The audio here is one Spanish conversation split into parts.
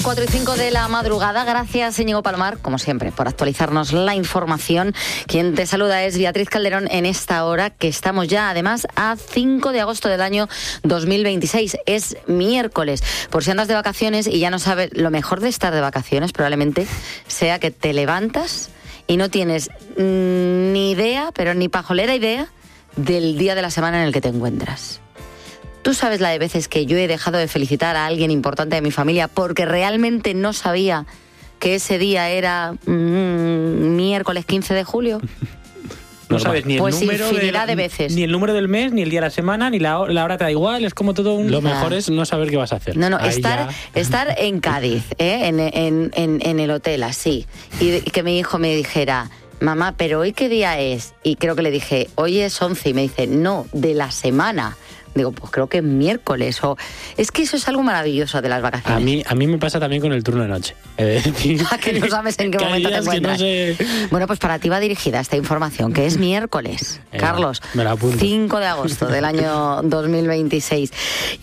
4:05 de la madrugada. Gracias, Íñigo Palomar, como siempre, por actualizarnos la información. Quien te saluda es Beatriz Calderón en esta hora, que estamos ya, además, a 5 de agosto del año 2026. Es miércoles. Por si andas de vacaciones y ya no sabes, lo mejor de estar de vacaciones probablemente sea que te levantas y no tienes ni idea, pero ni pajolera idea, del día de la semana en el que te encuentras. Tú sabes la de veces que yo he dejado de felicitar a alguien importante de mi familia porque realmente no sabía que ese día era miércoles 15 de julio. No sabes ni el número infinidad de veces. Ni el número del mes, ni el día de la semana, ni la hora te da igual, es como todo un... Lo mejor es no saber qué vas a hacer. No, estar en Cádiz, en el hotel, así, y que mi hijo me dijera: mamá, ¿pero hoy qué día es? Y creo que le dije: hoy es 11, y me dice: no, de la semana. Digo, pues creo que es miércoles. O... Es que eso es algo maravilloso de las vacaciones. A mí me pasa también con el turno de noche. Que no sabes en qué momento te encuentras. No sé... Bueno, pues para ti va dirigida esta información, que es miércoles, Carlos, me la apunto. 5 de agosto del año 2026.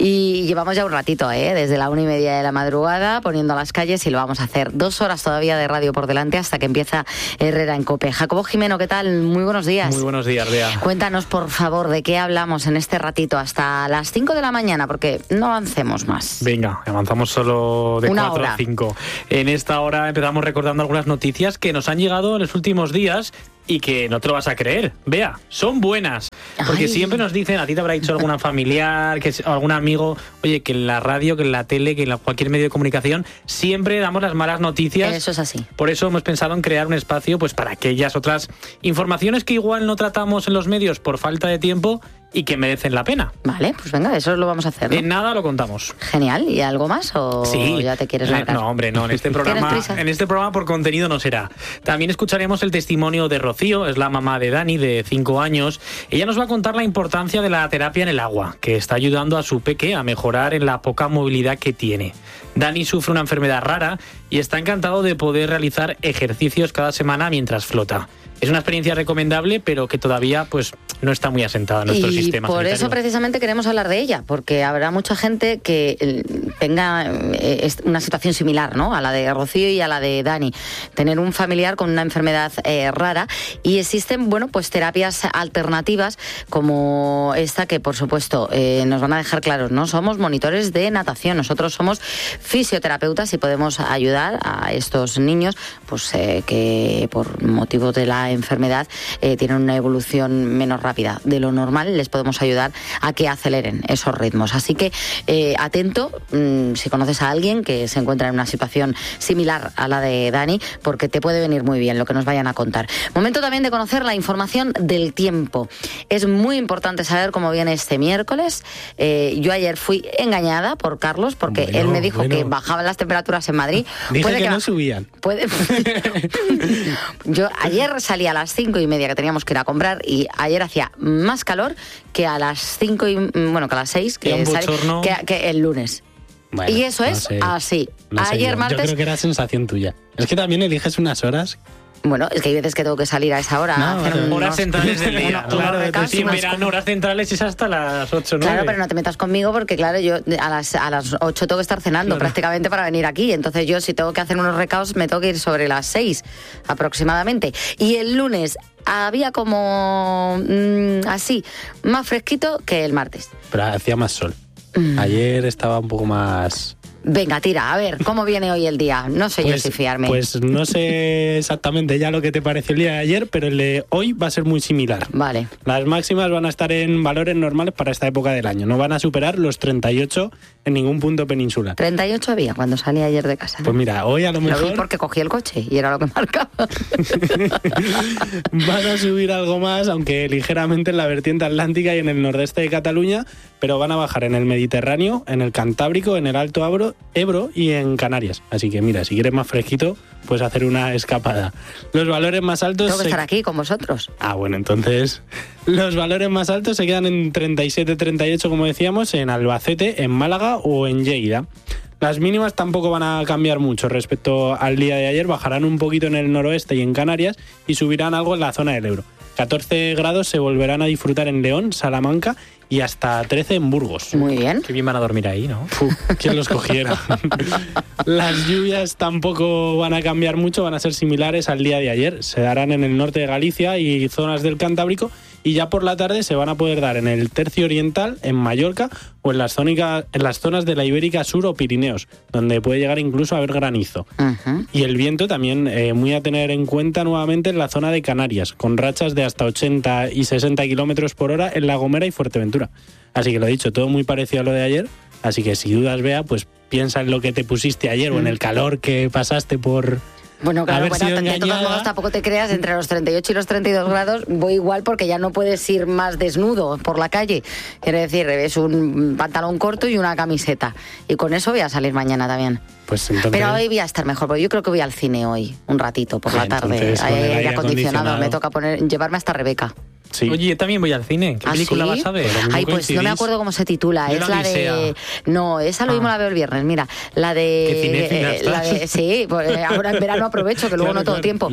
Y llevamos ya un ratito, desde la 1:30 de la madrugada, poniendo a las calles, y lo vamos a hacer. 2 horas todavía de radio por delante hasta que empieza Herrera en COPE. Jacobo Jimeno, ¿qué tal? Muy buenos días. Muy buenos días, Bea. Cuéntanos, por favor, de qué hablamos en este ratito hasta las 5 de la mañana, porque no avancemos más. Venga, avanzamos solo de 4 hora. a 5. En esta hora empezamos recordando algunas noticias que nos han llegado en los últimos días y que no te lo vas a creer. Vea, son buenas. Porque siempre nos dicen, a ti te habrá dicho alguna familiar, algún amigo, oye, que en la radio, que en la tele, que en cualquier medio de comunicación, siempre damos las malas noticias. Eso es así. Por eso hemos pensado en crear un espacio pues para aquellas otras informaciones que igual no tratamos en los medios por falta de tiempo y que merecen la pena. Vale, pues venga, eso lo vamos a hacer, ¿no? En nada lo contamos. Genial. ¿Y algo más o sí. ya te quieres largar? No, hombre, no. En este programa por contenido no será. También escucharemos el testimonio de Rocío, es la mamá de Dani, de 5 años. Ella nos va a contar la importancia de la terapia en el agua, que está ayudando a su peque a mejorar en la poca movilidad que tiene. Dani sufre una enfermedad rara y está encantado de poder realizar ejercicios cada semana mientras flota. Es una experiencia recomendable, pero que todavía pues no está muy asentada en nuestro sistema sanitario. Y por eso precisamente queremos hablar de ella, porque habrá mucha gente que tenga una situación similar, ¿no?, a la de Rocío y a la de Dani. Tener un familiar con una enfermedad rara, y existen, bueno, pues terapias alternativas como esta que, por supuesto, nos van a dejar claros, no somos monitores de natación, nosotros somos fisioterapeutas y podemos ayudar a estos niños pues que por motivo de la enfermedad tienen una evolución menos rápida de lo normal. Les podemos ayudar a que aceleren esos ritmos. Así que atento si conoces a alguien que se encuentra en una situación similar a la de Dani, porque te puede venir muy bien lo que nos vayan a contar. Momento también de conocer la información del tiempo. Es muy importante saber cómo viene este miércoles. Yo ayer fui engañada por Carlos, porque él me dijo que bajaban las temperaturas en Madrid. Dije que no subían. Yo ayer salí a las 5:30 que teníamos que ir a comprar, y ayer hacía más calor que a las 5 que a las 6 que el lunes. Bueno, y eso es así. No sé ayer martes. Yo creo que era sensación tuya. Es que también eliges unas horas. Bueno, es que hay veces que tengo que salir a esa hora. Horas centrales del día. Claro, en verano horas centrales es hasta las 8 o 9. Claro, pero no te metas conmigo porque, claro, yo a las 8 tengo que estar cenando prácticamente para venir aquí. Entonces yo, si tengo que hacer unos recados, me tengo que ir sobre las 6 aproximadamente. Y el lunes había como así, más fresquito que el martes. Pero hacía más sol. Ayer estaba un poco más... Venga, tira, a ver, ¿cómo viene hoy el día? No sé yo si fiarme. Pues no sé exactamente ya lo que te pareció el día de ayer, pero el de hoy va a ser muy similar. Vale. Las máximas van a estar en valores normales para esta época del año. No van a superar los 38 en ningún punto peninsular. 38 había cuando salí ayer de casa. Pues mira, hoy a lo mejor... Lo vi porque cogí el coche y era lo que marcaba. Van a subir algo más, aunque ligeramente en la vertiente atlántica y en el nordeste de Cataluña, pero van a bajar en el Mediterráneo, en el Cantábrico, en el Alto Ebro y en Canarias. Así que mira, si quieres más fresquito, puedes hacer una escapada. Los valores más altos... Tengo que estar aquí con vosotros. Ah, bueno, entonces los valores más altos se quedan en 37-38, como decíamos, en Albacete, en Málaga o en Lleida. Las mínimas tampoco van a cambiar mucho respecto al día de ayer, bajarán un poquito en el noroeste y en Canarias y subirán algo en la zona del Ebro. 14 grados se volverán a disfrutar en León, Salamanca y hasta 13 en Burgos. Muy bien. Qué bien van a dormir ahí, ¿no? ¿Quién los cogiera? Las lluvias tampoco van a cambiar mucho, van a ser similares al día de ayer. Se darán en el norte de Galicia y zonas del Cantábrico, y ya por la tarde se van a poder dar en el tercio oriental, en Mallorca, o en las zonas de la Ibérica Sur o Pirineos, donde puede llegar incluso a haber granizo. Uh-huh. Y el viento también muy a tener en cuenta nuevamente en la zona de Canarias, con rachas de hasta 80 y 60 kilómetros por hora en La Gomera y Fuerteventura. Así que lo dicho, todo muy parecido a lo de ayer. Así que si dudas, Bea, pues piensa en lo que te pusiste ayer o en el calor que pasaste por... Bueno, claro, de todos modos tampoco te creas, entre los 38 y los 32 grados voy igual, porque ya no puedes ir más desnudo por la calle. Quiero decir, es un pantalón corto y una camiseta. Y con eso voy a salir mañana también. Pues entonces... Pero hoy voy a estar mejor, porque yo creo que voy al cine hoy, un ratito, por la tarde. Hay aire acondicionado, me toca llevarme hasta Rebeca. Sí. Oye, yo también voy al cine. ¿Qué película vas a ver? Ay, pues no me acuerdo cómo se titula. Es la de... No, esa lo mismo la veo el viernes. Mira, la de... Sí, pues ahora en verano aprovecho, que luego no todo tiempo.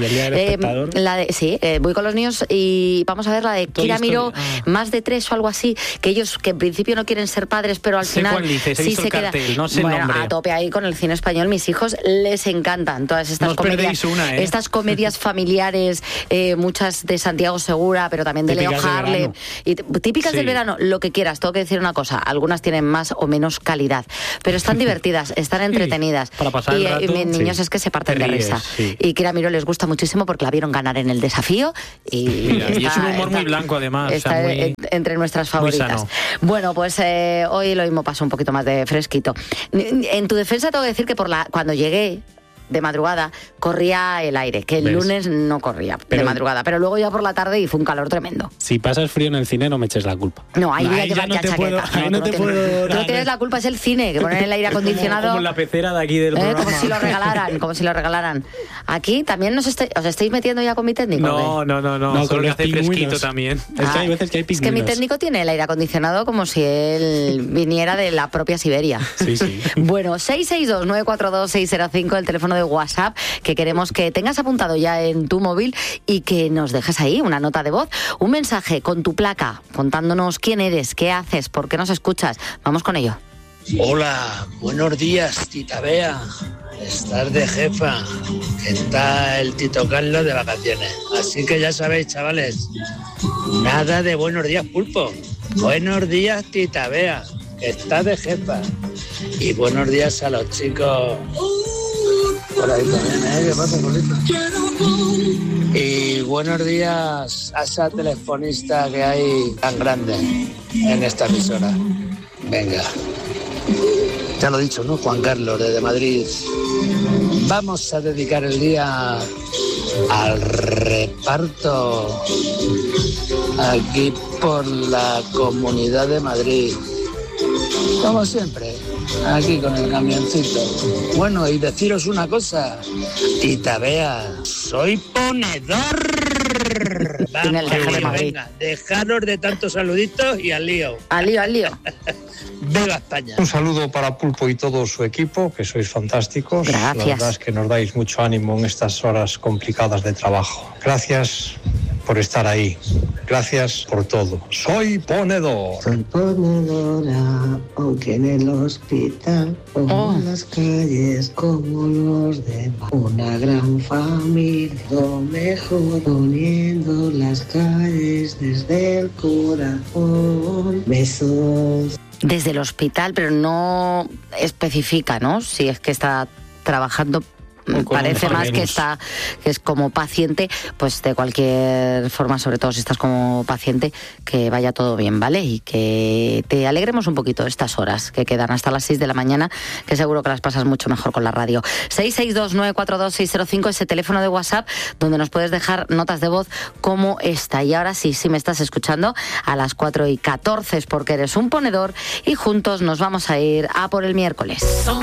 La de... Sí, voy con los niños y vamos a ver la de Kira Miró, Más de 3 o algo así, que ellos que en principio no quieren ser padres, pero al final sí se queda. No sé el nombre. A tope ahí con el cine español. Mis hijos les encantan todas estas comedias. Estas comedias familiares, muchas de Santiago Segura, pero también de Leo Harlem, y típicas del verano, lo que quieras. Tengo que decir una cosa, algunas tienen más o menos calidad, pero están divertidas, están entretenidas, para pasar el rato, y mis niños es que se parten de risa. Y Kira Miró les gusta muchísimo porque la vieron ganar en El Desafío y es un humor muy blanco, además, está entre nuestras favoritas. Bueno, pues hoy lo mismo pasó un poquito más de fresquito. En tu defensa tengo que decir que cuando llegué de madrugada corría el aire, que el lunes no corría de madrugada, pero luego ya por la tarde hizo un calor tremendo. Si pasas frío en el cine, no me eches la culpa. No, ahí voy a llevar ya chaqueta. Tú no tienes la culpa, es el cine, que ponen el aire acondicionado. Como la pecera de aquí del programa. Como si lo regalaran. Aquí también os estáis metiendo ya con mi técnico. No, solo que hace fresquito también. Es que hay veces que hay pingüinos. Es que mi técnico tiene el aire acondicionado como si él viniera de la propia Siberia. Sí. Bueno, 662-942-605, el teléfono de WhatsApp, que queremos que tengas apuntado ya en tu móvil y que nos dejes ahí una nota de voz, un mensaje con tu placa, contándonos quién eres, qué haces, por qué nos escuchas. Vamos con ello. Hola, buenos días, tita Bea. Estás de jefa, que está el Tito Carlos de vacaciones. Así que ya sabéis, chavales, nada de buenos días, pulpo. Buenos días, tita Bea, que está de jefa. Y buenos días a los chicos por ahí también, ¿Qué pasa, Polito? Y buenos días a esa telefonista que hay tan grande en esta emisora. Venga. Ya lo he dicho, ¿no? Juan Carlos, desde Madrid. Vamos a dedicar el día al reparto aquí por la Comunidad de Madrid. Como siempre, aquí con el camioncito. Bueno, y deciros una cosa, tita Bea, soy ponedor. Vamos, venga, dejaros de tantos saluditos y al lío. Al lío. ¡Viva España! Un saludo para Pulpo y todo su equipo, que sois fantásticos. Gracias. La verdad es que nos dais mucho ánimo en estas horas complicadas de trabajo. Gracias por estar ahí. Gracias por todo. Soy ponedor. Soy ponedora, aunque en el hospital, como en las calles, como los demás. Una gran familia, lo mejor, poniendo las calles desde el corazón. Besos. Desde el hospital, pero no especifica, ¿no? Si es que está trabajando. Parece más que es como paciente, pues de cualquier forma, sobre todo si estás como paciente, que vaya todo bien, ¿vale? Y que te alegremos un poquito estas horas que quedan hasta las 6 de la mañana, que seguro que las pasas mucho mejor con la radio. 662-942-605, ese teléfono de WhatsApp donde nos puedes dejar notas de voz como esta. Y ahora sí, me estás escuchando, a las 4:14 es porque eres un ponedor y juntos nos vamos a ir a por el miércoles.